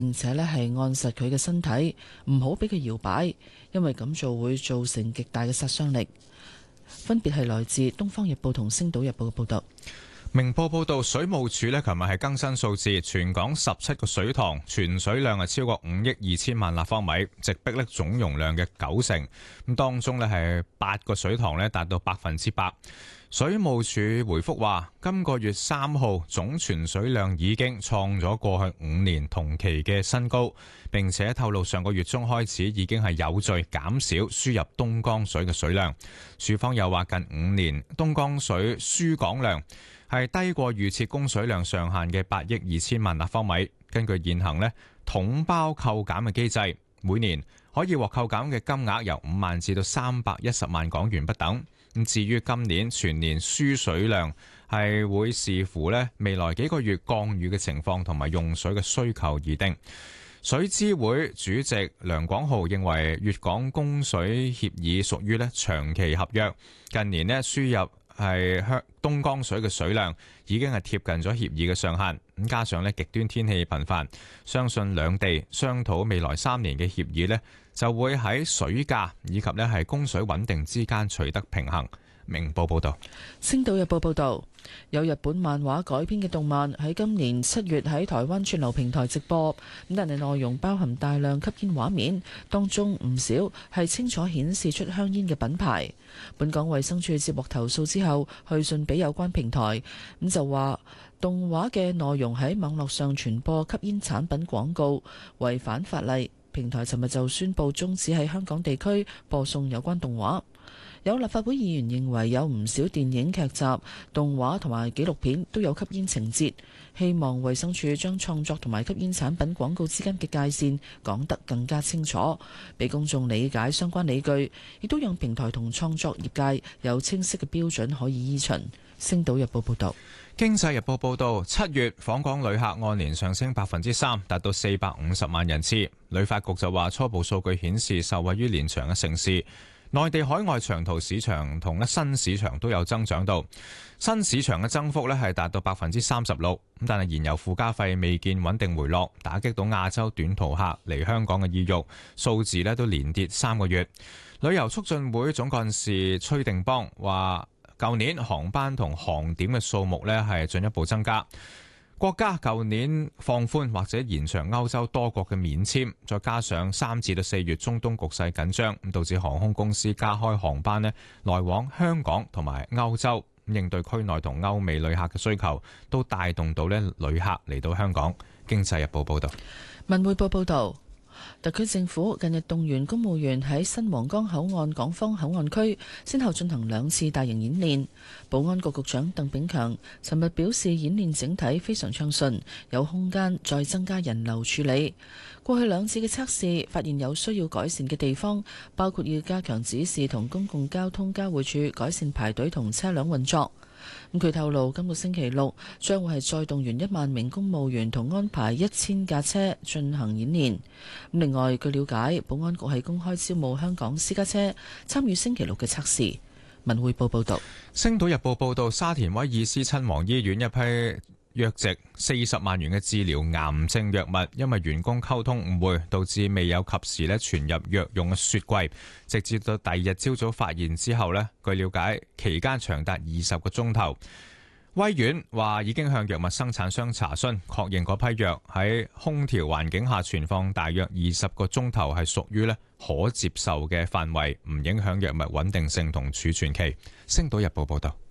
而且咧係按實佢嘅身體，唔好俾佢搖擺，因為咁做會造成極大嘅殺傷力。分別係來自《東方日報》同《星島日報》嘅報導。 明報報道，水務署呢琴日係更新數字，全港17個水塘存水量係超過5億2千萬立方米，直逼呢總容量嘅90%。咁當中呢係8個水塘呢達到100%。水務署回覆話，今個月3號總存水量已經創咗過去5年同期嘅新高，並且透露上個月中開始已經係有序減少輸入東江水嘅水量。署方又話，近5年東江水輸港量係低過預設供水量上限嘅8億2千萬立方米。根據現行統包扣減嘅機制，每年可以獲扣減嘅金額由5萬至到310萬港元不等。咁至於今年全年輸水量係會視乎未來幾個月降雨嘅情況同埋用水嘅需求而定。水資會主席梁廣浩認為，粵港供水協議屬於長期合約，近年輸入係東江水嘅水量已經係貼近咗協議嘅上限，咁加上極端天氣頻繁，相信兩地商討未來3年嘅協議就會喺水價以及係供水穩定之間取得平衡。明報報道。 星島日報報道，有日本漫畫改編嘅動漫喺今年7月喺台灣串流平台直播，但係內容包含大量吸煙畫面，當中唔少係清楚顯示出香煙嘅品牌。本港衛生署接獲投訴之後，去信俾有關平台，就話動畫嘅內容喺網絡上傳播吸煙產品廣告，違反法例。平台尋日就宣布終止喺香港地區播送有關動畫。有立法會議員認為有唔少電影劇集、動畫同埋紀錄片都有吸煙情節，希望衛生署將創作同埋吸煙產品廣告之間嘅界線講得更加清楚，俾公眾理解相關理據，亦都讓平台同創作業界有清晰嘅標準可以依循。星島日報報道。 經濟日報報道，7月訪港旅客按年上升3%，達到450萬人次。旅發局就話，初步數據顯示，受惠於連長嘅盛事，內地海外長途市場同新市場都有增長到。新市場嘅增幅係達到36%，但係燃油附加費未見穩定回落，打擊到亞洲短途客嚟香港嘅意欲，數字都連跌3個月。旅遊促進會總幹事崔定邦話，舊年航班同航點嘅數目係進一步增加。國家舊年放寬或者延長歐洲多國嘅免簽，再加上3至4月中東局勢緊張，導致航空公司加開航班來往香港同埋歐洲，應對區內同歐美旅客嘅需求，都帶動到旅客嚟到香港。經濟日報報道。 文匯報報道，特區政府近日動員公務員喺新皇崗口岸港方口岸區先後進行2次大型演練。保安局局長鄧炳強尋日表示，演練整體非常暢順，有空間再增加人流處理。過去2次嘅測試發現有需要改善嘅地方，包括要加強指示同公共交通交匯處改善排隊同車輛運作。佢透露，今個星期6將會係再動員1萬名公務員同安排1000架車進行演練。另外，據了解，保安局係公開招募香港私家車參與星期6嘅測試。文匯報報道。 星島日報報道，沙田威爾斯親王醫院一批約值40萬元嘅治療癌症藥物，因為員工溝通誤會，導致未有及時存入藥用嘅雪櫃，直至到第2日朝早發現之後據了解期間長達20個鐘頭。威院話已經向藥物生產商查詢，確認嗰批藥喺空調環境下存放大約20個鐘頭係屬於可接受嘅範圍，唔影響藥物穩定性同儲存期。星島日報報道。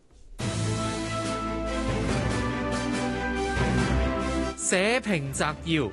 社評摘要。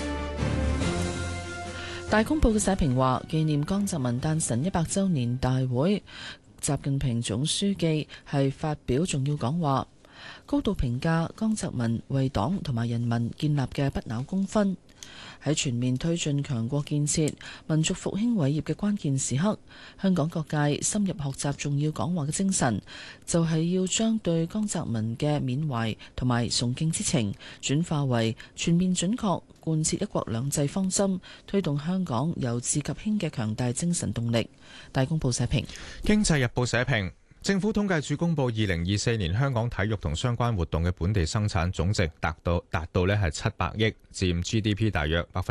大公報嘅社評話，紀念江澤民誕辰100週年大會，習近平總書記係發表重要講話，高度評價江澤民為黨同埋人民建立嘅不朽功勳。喺全面推進強國建設、民族復興偉業嘅關鍵時刻，香港各界深入學習重要講話嘅精神，就係要將對江澤民嘅緬懷同埋崇敬之情轉化為全面準確貫徹一國兩制方針，推動香港由治及興嘅強大精神動力。大公報社評。 經濟日報社評。政府統計處公布2024年香港體育同相關活動嘅本地生產總值達到700億，佔 GDP 大約